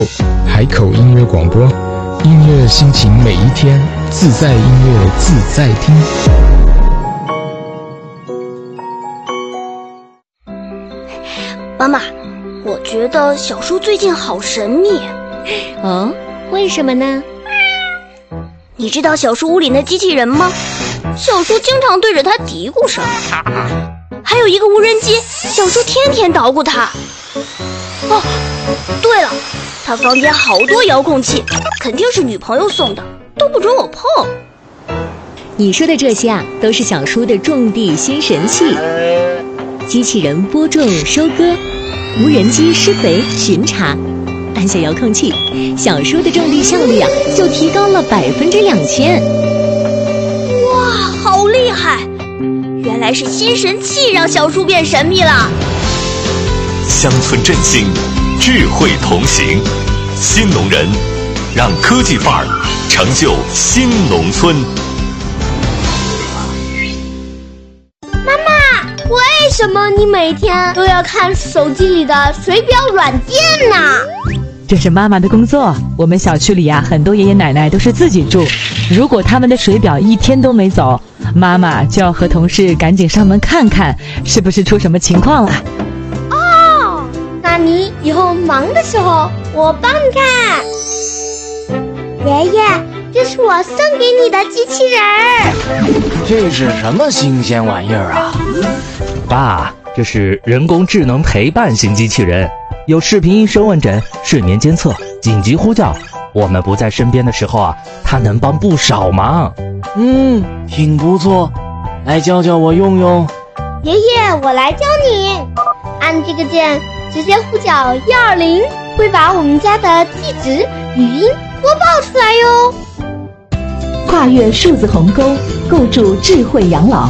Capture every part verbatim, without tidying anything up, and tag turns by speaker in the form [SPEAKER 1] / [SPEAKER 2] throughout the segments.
[SPEAKER 1] 海口音乐广播，音乐心情每一天，自在音乐自在听。
[SPEAKER 2] 妈妈，我觉得小叔最近好神秘。
[SPEAKER 3] 哦，为什么呢？
[SPEAKER 2] 你知道小叔屋里那机器人吗？小叔经常对着它嘀咕什么。还有一个无人机，小叔天天捣鼓它。哦，对了，他房间好多遥控器，肯定是女朋友送的，都不准我碰。
[SPEAKER 3] 你说的这些啊，都是小叔的种地新神器：机器人播种收割，无人机施肥巡查。按下遥控器，小叔的种地效率啊就提高了百分之两千。
[SPEAKER 2] 哇，好厉害！原来是新神器让小叔变神秘了。
[SPEAKER 4] 乡村振兴，智慧同行，新农人，让科技范儿成就新农村。
[SPEAKER 5] 妈妈，为什么你每天都要看手机里的水表软件呢？
[SPEAKER 6] 这是妈妈的工作。我们小区里啊，很多爷爷奶奶都是自己住，如果他们的水表一天都没走，妈妈就要和同事赶紧上门看看，是不是出什么情况了。
[SPEAKER 5] 哦，那你以后忙的时候，我帮你看。爷爷，这是我送给你的机器人儿。
[SPEAKER 7] 这是什么新鲜玩意儿啊？
[SPEAKER 8] 爸，这是人工智能陪伴型机器人，有视频医生问诊、睡眠监测、紧急呼叫。我们不在身边的时候啊，它能帮不少忙。
[SPEAKER 7] 嗯，挺不错，来教教我用用。
[SPEAKER 5] 爷爷，我来教你。按这个键，直接呼叫一二零，会把我们家的地址、语音播报出来哟。
[SPEAKER 9] 跨越数字鸿沟，构筑智慧养老。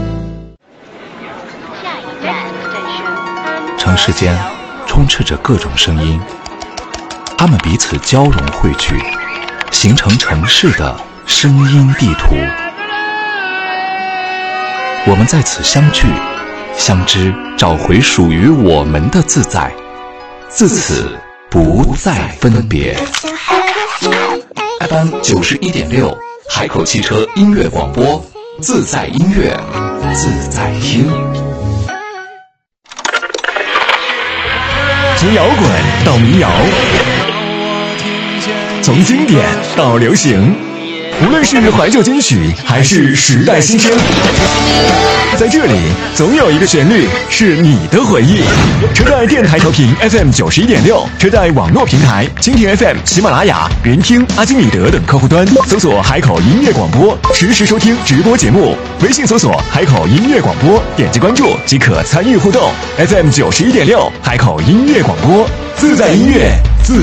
[SPEAKER 10] 城市间充斥着各种声音，它们彼此交融汇聚，形成城市的声音地图。我们在此相聚、相知，找回属于我们的自在，自此不再分别。F M 九十一点六，海口汽车音乐广播，自在音乐，自在听。
[SPEAKER 11] 从摇滚到民谣，从经典到流行，无论是怀旧金曲还是时代新声，在这里总有一个旋律是你的回忆。车贷电台调频 F M 九十一点六，车贷网络平台蜻蜓 F M、喜马拉雅、云听、阿基米德等客户端搜索海口音乐广播，实时收听直播节目。微信搜索海口音乐广播，点击关注即可参与互动。F M 九十一点六，海口音乐广播，自在音乐，自